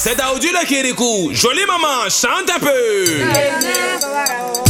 C'est Daoudi le Kirikou. Jolie maman, chante un peu.